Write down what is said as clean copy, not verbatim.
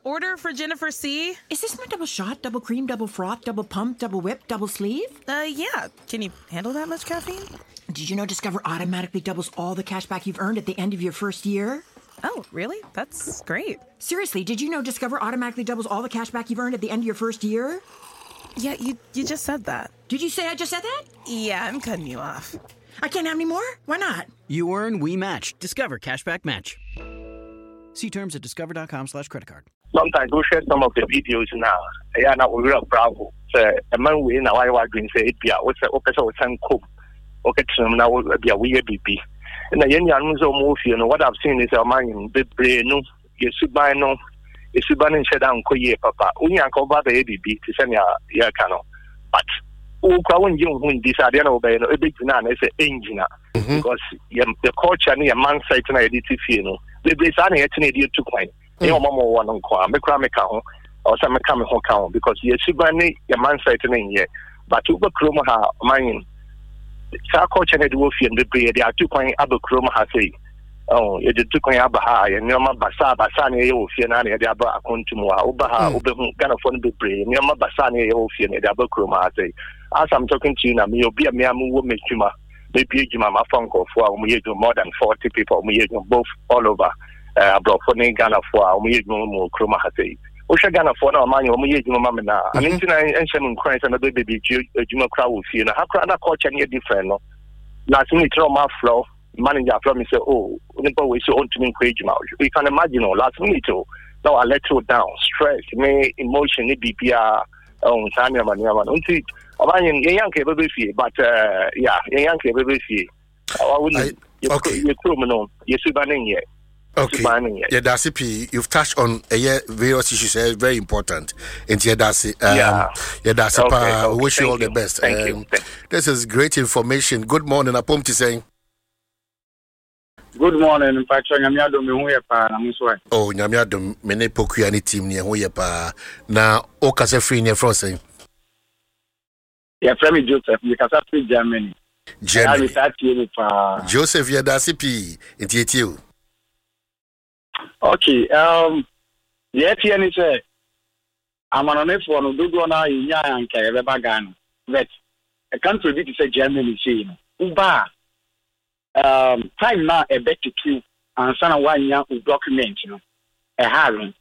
order for Jennifer C. Is this my double shot, double cream, double froth, double pump, double whip, double sleeve? Yeah. Can you handle that much caffeine? Did you know Discover automatically doubles all the cash back you've earned at the end of your first year? Oh, really? That's great. Seriously, did you know Discover automatically doubles all the cash back you've earned at the end of your first year? Yeah, you just said that. Did you say I just said that? Yeah, I'm cutting you off. I can't have any more? Why not? You earn, we match. Discover Cashback Match. See terms at discover.com/creditcard. Sometimes we share some of the videos now. Yeah, now we're real proud. So, a man we in our dream say, "Yeah, what's the opposite of some cook? Okay, now we are BB." And the young ones are moving. What I've seen is a man in the brain. No, you should buy no. You should buy and shut down. Papa. Only uncle Baba ABB to send your canoe. But when you win this, I don't know, a big man is an engineer because the culture near man site and I did you know. The place I need to coin. You mama one on Kwa, make Ramaka or some coming home count because you should buy your man site in here. But to go Chroma, mine. Our culture need to work in the breed. There are 2 coin Abu Chroma has say. Oh, you did 2 coin Abaha and Yama Basani, Fianani, the Abba Contumua, Obaha, Gana Fon the breed, Yama Basani, Fian, the Abu Chroma say. As I'm talking to you now, you'll be a Miamu woman, maybe Jima Funko for more than 40 people, both all over. Abroad for Ghana for more Chroma has say. Osha Ghana for no money, Mamma now. And in ancient Christ and a baby Juma crowd with you. How can I culture any different? Last minute, throw my floor, manager from me say, oh, we own to me crazy mouth. We can imagine, last minute, now I let you down, stress, me emotion, BPR, Tanya Maniaman. Until I'm young baby fee, but yeah, young baby fee. I wouldn't, you're criminal, you're subaning yet. Okay. Yeah, that's it. You've touched on various issues. Very important. And yeah, that's it. That's it. Okay. Wish you all the best. Thank you. This is great information. Good morning. Apom to saying. Good morning. Patrick, Nyamiado me hu ye pa na muswa. Oh, Nyamiado me ne poku ani team ne hu ye pa. Na o kase free ne from saying. Yeah, from Joseph. You kasa free Germany. Joseph, yeah, that's it. Inti Okay, the ATN is I'm on a phone, do go now in Yan Karabagan. But a country bit is a Germany saying, Uba, time now a better queue and son of 1 year document, a harem.